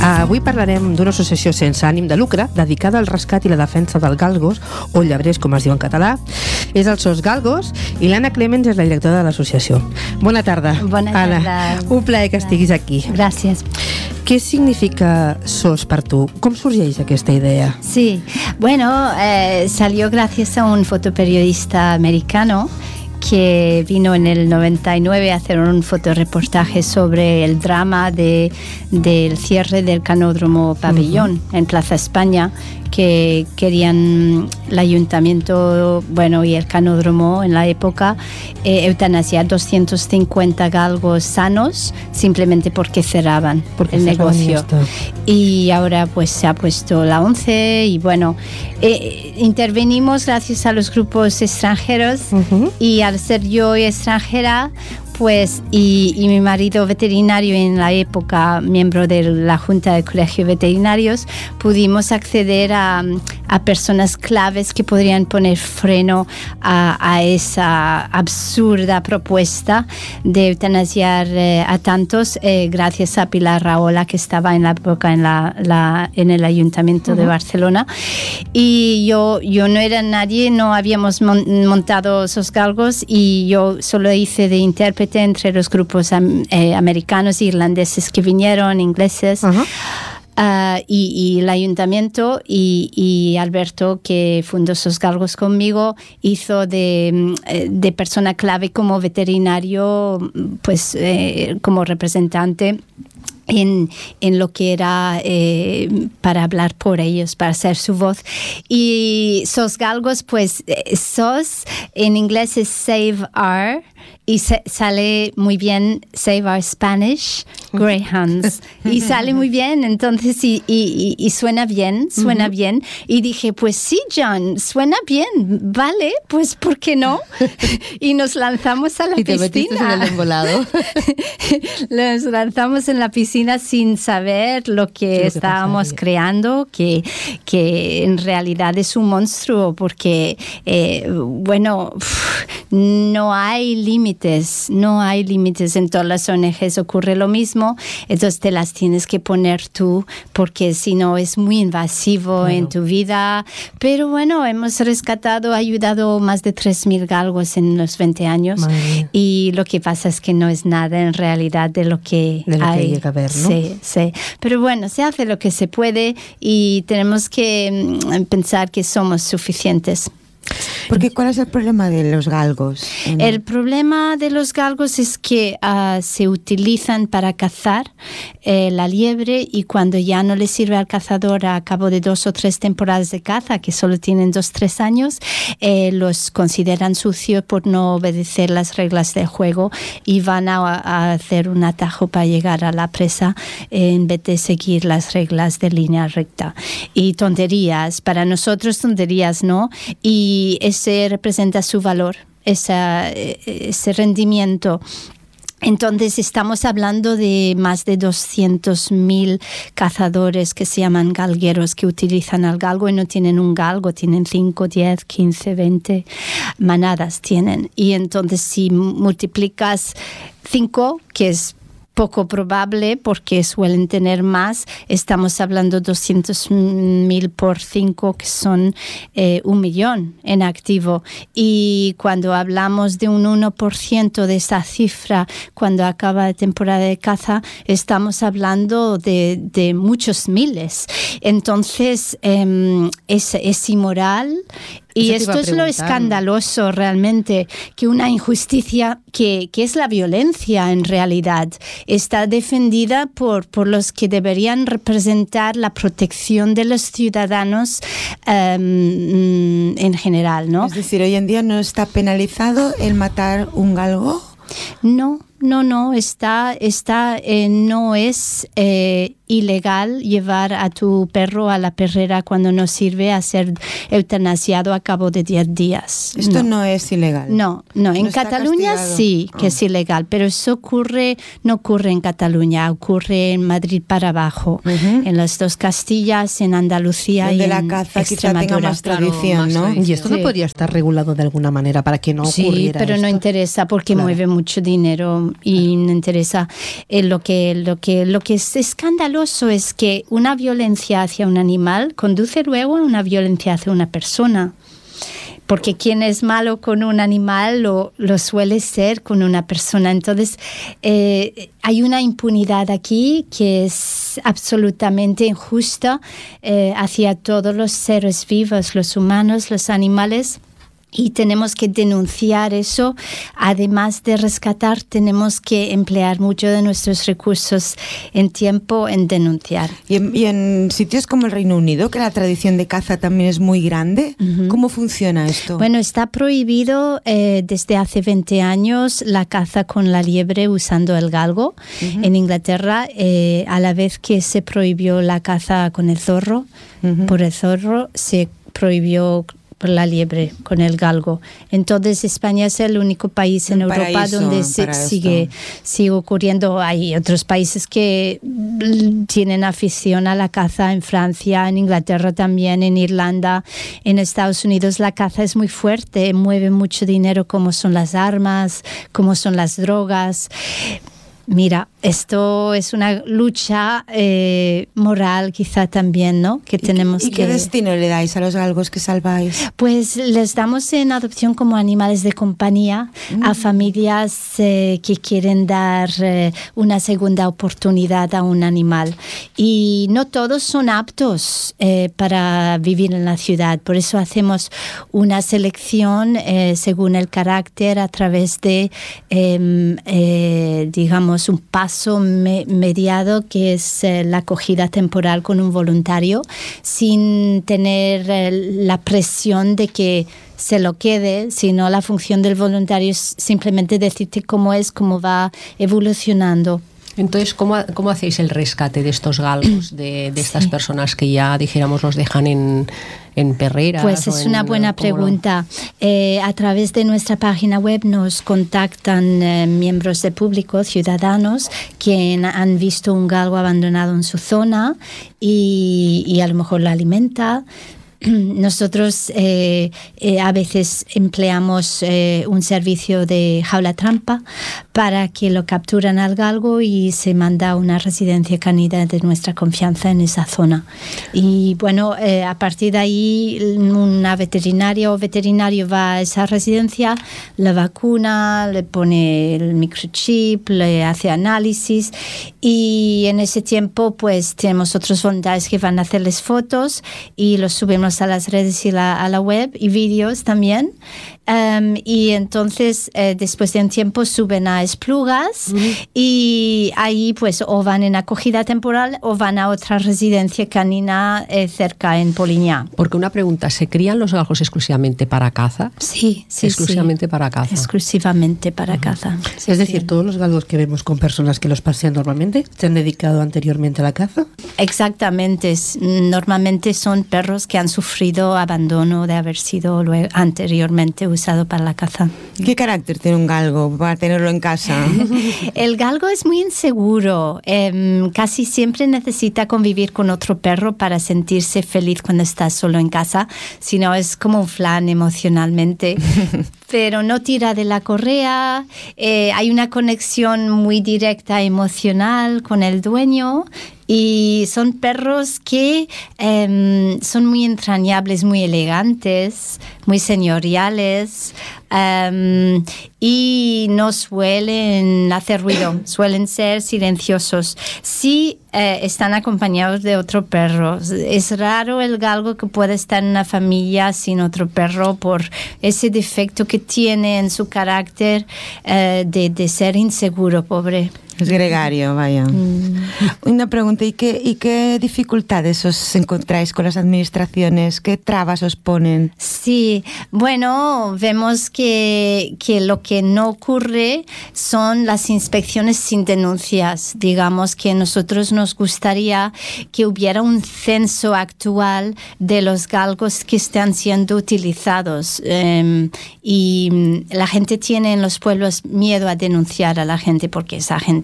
Avui parlarem d'una associació sense ànim de lucre dedicada al rescat i la defensa dels galgos, o llebrers, com es diu en català. És el SOS Galgos i l'Anna Clemens és la directora de l'associació. Bona tarda. Bona tarda. Anna, un plaer que estiguis aquí. Gracias. ¿Qué significa SOS per tu? ¿Cómo surgeix aquesta idea? Sí, bueno, salió gracias a un fotoperiodista americano que vino en el 99 a hacer un fotoreportaje sobre el drama del cierre del Canódromo Pabellón en Plaza España, que querían el ayuntamiento, bueno, y el canódromo en la época, eutanasiar 250 galgos sanos simplemente porque cerraban el negocio. Y ahora pues se ha puesto la 11 y bueno, intervenimos gracias a los grupos extranjeros y al ser yo extranjera, pues, y mi marido veterinario en la época, miembro de la Junta del Colegio de Veterinarios, pudimos acceder a personas claves que podrían poner freno a esa absurda propuesta de eutanasiar a tantos, gracias a Pilar Rahola, que estaba en la época en el Ayuntamiento de Barcelona. Y yo no era nadie, no habíamos montado esos galgos y yo solo hice de intérprete entre los grupos americanos e irlandeses que vinieron, ingleses, y el ayuntamiento, y Alberto, que fundó esos galgos conmigo, hizo de persona clave como veterinario, pues como representante en lo que era para hablar por ellos, para ser su voz. Y SOS Galgos, pues SOS en inglés es Save Our, y sale muy bien Save Our Spanish Greyhounds, y sale muy bien, entonces y suena bien, bien, y dije, pues sí, John, suena bien, vale, pues ¿por qué no? Y nos lanzamos a la piscina. Y te metiste en el embolado. Nos lanzamos en la piscina sin saber lo que estábamos creando, que en realidad es un monstruo, porque bueno, no hay límites, en todas las ONGs ocurre lo mismo, entonces te las tienes que poner tú, porque si no es muy invasivo en tu vida. Pero bueno, hemos ayudado más de 3.000 galgos en los 20 años, y lo que pasa es que no es nada en realidad de lo que hay. Llega a ver, ¿no? Sí. Pero bueno, se hace lo que se puede y tenemos que pensar que somos suficientes. Porque ¿cuál es el problema de los galgos? El problema de los galgos es que se utilizan para cazar la liebre, y cuando ya no le sirve al cazador a cabo de 2 o 3 temporadas de caza, que solo tienen 2-3 años, los consideran sucios por no obedecer las reglas del juego y van a hacer un atajo para llegar a la presa en vez de seguir las reglas de línea recta. Y tonterías, para nosotros tonterías, ¿no? Y ese representa su valor, ese rendimiento. Entonces estamos hablando de más de 200.000 cazadores que se llaman galgueros, que utilizan al galgo y no tienen un galgo, tienen 5, 10, 15, 20 manadas tienen. Y entonces si multiplicas 5, que es poco probable porque suelen tener más, estamos hablando 200.000 por 5, que son 1 millón en activo. Y cuando hablamos de un 1% de esa cifra cuando acaba la temporada de caza, estamos hablando de muchos miles. Entonces es inmoral. Y esto es lo escandaloso realmente, que una injusticia que es la violencia en realidad está defendida por los que deberían representar la protección de los ciudadanos en general, ¿no? Es decir, hoy en día no está penalizado el matar un galgo. No, no es ilegal llevar a tu perro a la perrera cuando no sirve, a ser eutanasiado a cabo de 10 días. Esto no es ilegal. No, en Cataluña castigado. Sí que es ilegal, pero eso no ocurre en Cataluña, ocurre en Madrid para abajo, en las 2 Castillas, en Andalucía donde y en la caza Extremadura. quizá tenga más tradición, ¿no? Y esto no podría estar regulado de alguna manera para que no ocurriera Sí, pero esto. no interesa porque mueve mucho dinero y me interesa. Lo que es escandaloso es que una violencia hacia un animal conduce luego a una violencia hacia una persona. Porque quien es malo con un animal lo suele ser con una persona. Entonces, hay una impunidad aquí que es absolutamente injusta hacia todos los seres vivos, los humanos, los animales. Y tenemos que denunciar eso. Además de rescatar, tenemos que emplear mucho de nuestros recursos en tiempo en denunciar. Y en sitios como el Reino Unido, que la tradición de caza también es muy grande, ¿cómo funciona esto? Bueno, está prohibido desde hace 20 años la caza con la liebre usando el galgo en Inglaterra, a la vez que se prohibió la caza con el zorro. Por el zorro se prohibió por la liebre con el galgo. Entonces España es el único país en Europa donde sigue ocurriendo. Hay otros países que tienen afición a la caza, en Francia, en Inglaterra también, en Irlanda, en Estados Unidos la caza es muy fuerte, mueve mucho dinero, como son las armas, como son las drogas. Mira, esto es una lucha moral quizá también, ¿no? Que tenemos ¿Y qué destino le dais a los galgos que salváis? Pues les damos en adopción como animales de compañía a familias que quieren dar una segunda oportunidad a un animal. Y no todos son aptos para vivir en la ciudad. Por eso hacemos una selección según el carácter a través de, digamos, un paso mediado que es la acogida temporal con un voluntario sin tener la presión de que se lo quede, sino la función del voluntario es simplemente decirte cómo es, cómo va evolucionando. Entonces, ¿cómo hacéis el rescate de estos galgos, de estas personas que ya, dijéramos, los dejan en perreras? Pues es una buena pregunta. A través de nuestra página web nos contactan miembros del público, ciudadanos, que han visto un galgo abandonado en su zona y a lo mejor lo alimenta. Nosotros a veces empleamos un servicio de jaula trampa para que lo capturan al galgo y se manda a una residencia canina de nuestra confianza en esa zona. Y bueno, a partir de ahí una veterinaria o veterinario va a esa residencia, la vacuna, le pone el microchip, le hace análisis y en ese tiempo pues tenemos otros voluntarios que van a hacerles fotos y los subimos a las redes y a la web y vídeos también. Y entonces después de un tiempo suben a Esplugas y ahí pues o van en acogida temporal o van a otra residencia canina cerca en Poliñá. Porque una pregunta, ¿se crían los galgos exclusivamente para caza? Sí. Exclusivamente para caza. Exclusivamente para caza. Sí, es decir, todos los galgos que vemos con personas que los pasean normalmente se han dedicado anteriormente a la caza. Exactamente. Normalmente son perros que han sufrido abandono de haber sido anteriormente usado para la caza. ¿Qué carácter tiene un galgo para tenerlo en casa? El galgo es muy inseguro. Casi siempre necesita convivir con otro perro para sentirse feliz cuando está solo en casa. Si no, es como un flan emocionalmente. Pero no tira de la correa. Hay una conexión muy directa emocional con el dueño. Y son perros que son muy entrañables, muy elegantes, muy señoriales y no suelen hacer ruido, suelen ser silenciosos. Sí están acompañados de otro perro. Es raro el galgo que puede estar en una familia sin otro perro por ese defecto que tiene en su carácter de ser inseguro, pobre. Es gregario, vaya. Una pregunta, ¿y qué dificultades os encontráis con las administraciones? ¿Qué trabas os ponen? Sí, bueno, vemos que lo que no ocurre son las inspecciones sin denuncias. Digamos que a nosotros nos gustaría que hubiera un censo actual de los galgos que están siendo utilizados. Y la gente tiene en los pueblos miedo a denunciar a la gente porque esa gente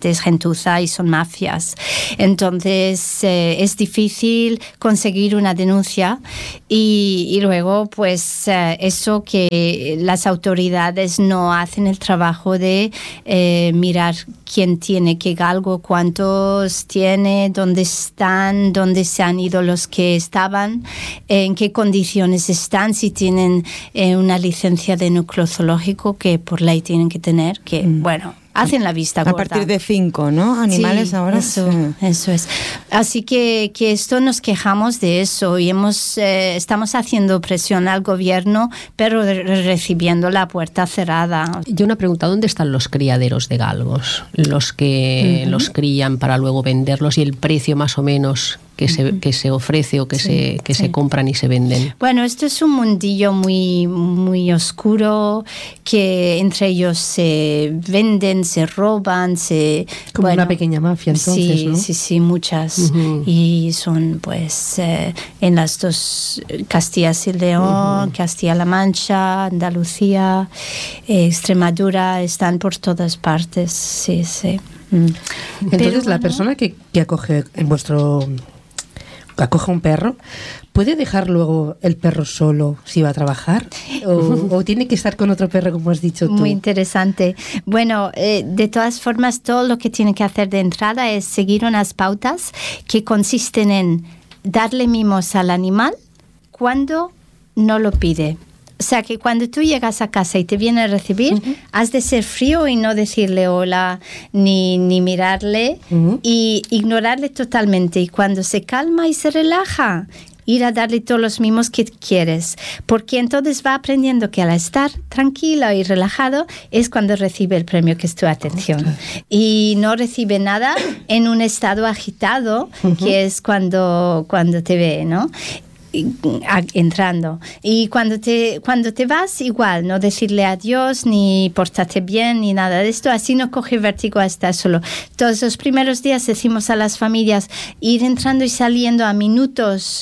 gente es gentuza y son mafias. Entonces es difícil conseguir una denuncia y luego pues eso que las autoridades no hacen el trabajo de mirar quién tiene qué galgo, cuántos tiene, dónde están, dónde se han ido los que estaban, en qué condiciones están, si tienen una licencia de núcleo zoológico que por ley tienen que tener, que bueno, hacen la vista gorda. A partir de 5, ¿no? Animales sí, ahora. Eso es. Así que esto nos quejamos de eso y estamos haciendo presión al gobierno, pero recibiendo la puerta cerrada. Y una pregunta, ¿dónde están los criaderos de galgos? Los que los crían para luego venderlos y el precio más o menos que se ofrece o que se compran y se venden. Bueno, esto es un mundillo muy, muy oscuro que entre ellos se venden, se roban, como una pequeña mafia, entonces, sí, ¿no? Sí, muchas. Y son pues en las dos, Castilla y León, Castilla-La Mancha, Andalucía, Extremadura, están por todas partes, sí. Entonces, la persona que acoge acoge un perro, ¿puede dejar luego el perro solo si va a trabajar? ¿O tiene que estar con otro perro, como has dicho tú? Muy interesante. Bueno, de todas formas, todo lo que tiene que hacer de entrada es seguir unas pautas que consisten en darle mimos al animal cuando no lo pide. O sea, que cuando tú llegas a casa y te viene a recibir, has de ser frío y no decirle hola, ni mirarle, y ignorarle totalmente. Y cuando se calma y se relaja, ir a darle todos los mimos que quieres. Porque entonces va aprendiendo que al estar tranquilo y relajado es cuando recibe el premio, que es tu atención. Y no recibe nada en un estado agitado, que es cuando te ve, ¿no? Entrando. Y cuando te vas, igual, no decirle adiós, ni pórtate bien, ni nada de esto. Así no coge vértigo a estar solo. Todos los primeros días decimos a las familias ir entrando y saliendo a minutos.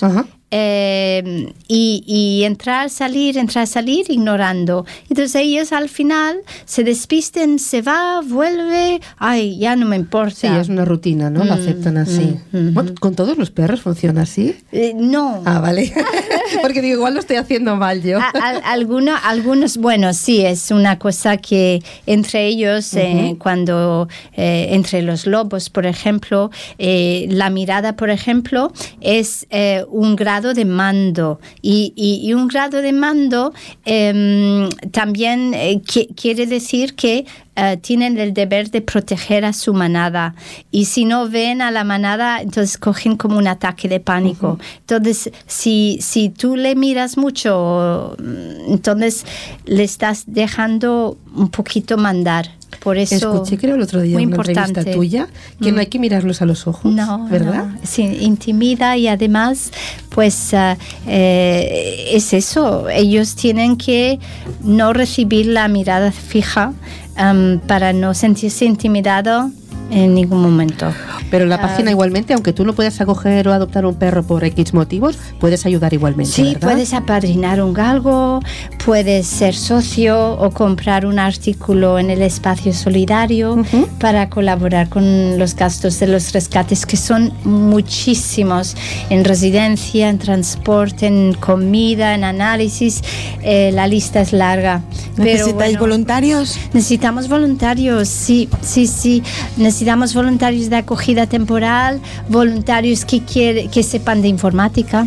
Y entrar, salir, ignorando. Entonces ellos al final se despisten, se va, vuelve, ay, ya no me importa. Sí, es una rutina, ¿no? Lo aceptan así. Bueno, ¿con todos los perros funciona así? No. Ah, vale. Porque digo, igual lo estoy haciendo mal yo. Algunos, bueno, sí, es una cosa que entre ellos, cuando entre los lobos, por ejemplo, la mirada, por ejemplo, es un grado de mando y un grado de mando también quiere decir que tienen el deber de proteger a su manada, y si no ven a la manada, entonces cogen como un ataque de pánico. Entonces si tú le miras mucho, entonces le estás dejando un poquito mandar. Por eso, escuché, creo, el otro día una entrevista tuya, que no hay que mirarlos a los ojos, no, ¿verdad? No. Sí, intimida, y además, pues es eso. Ellos tienen que no recibir la mirada fija para no sentirse intimidado en ningún momento. Pero la página igualmente, aunque tú no puedas acoger o adoptar un perro por X motivos, puedes ayudar igualmente, sí, ¿verdad? Puedes apadrinar un galgo, puedes ser socio o comprar un artículo en el espacio solidario para colaborar con los gastos de los rescates, que son muchísimos, en residencia, en transporte, en comida, en análisis. La lista es larga. ¿Necesitáis voluntarios? Necesitamos voluntarios, sí. Necesitamos voluntarios de acogida temporal, voluntarios que sepan de informática,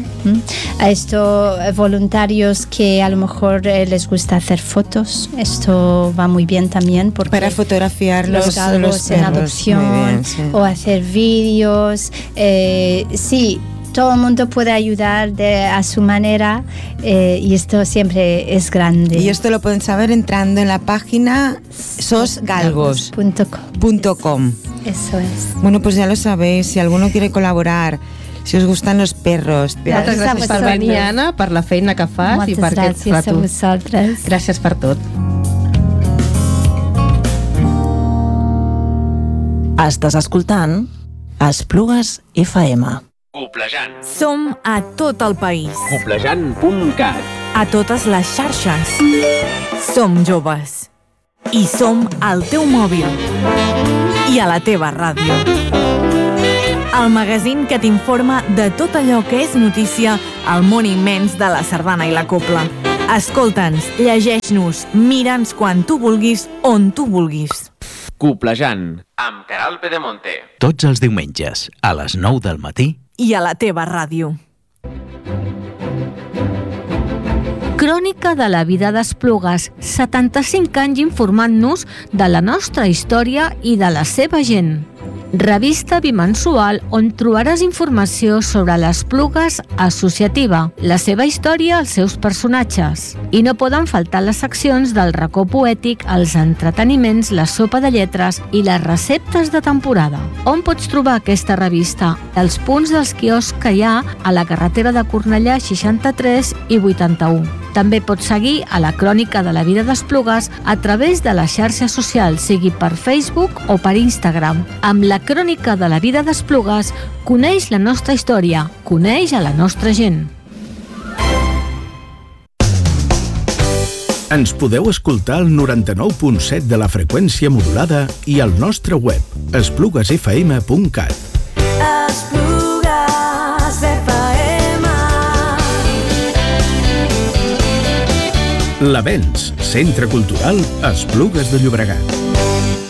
voluntarios que a lo mejor les gusta hacer fotos. Esto va muy bien también, porque para fotografiar los galgos en adopción, o hacer vídeos. Sí, todo el mundo puede ayudar a su manera, y esto siempre es grande. Y esto lo pueden saber entrando en la página sosgalgos.com. Eso es. Bueno, pues ya lo sabéis, si alguno quiere colaborar, si os gustan los perros. Moltes gràcies per venir, Anna, per la feina que fas i per aquest rato. Moltes gràcies a vosaltres. Gràcies per tot. Estàs escoltant Esplugues FM. Coplejant. Som a tot el país. Coplejant.cat. A totes les xarxes. Som joves. I som al teu mòbil. i a la teva ràdio. El magazín que t'informa de tot allò que és notícia al món immens de la sardana i la copla. Escolta'ns, llegeix-nos, mira'ns quan tu vulguis, on tu vulguis. Coplejant, amb Queralt Pedemonte. Tots els diumenges, a les 9 del matí. I a la teva ràdio. Crònica de la vida d'Esplugues, 75 anys informant-nos de la nostra història i de la seva gent. Revista bimensual on trobaràs informació sobre l'Esplugues associativa, la seva història, els seus personatges. I no poden faltar les seccions del racó poètic, els entreteniments, la sopa de lletres i les receptes de temporada. On pots trobar aquesta revista? Els punts dels quioscs que hi ha a la carretera de Cornellà 63 i 81. També pots seguir a la Crònica de la vida d'Esplugues a través de les xarxes socials, sigui per Facebook o per Instagram. Amb la Crònica de la vida d'Esplugues coneix la nostra història, coneix a la nostra gent. Ens podeu escoltar al 99.7 de la freqüència modulada i al nostre web, espluguesfm.cat. Esplugues FM. L'Avenç, Centre Cultural Esplugues de Llobregat.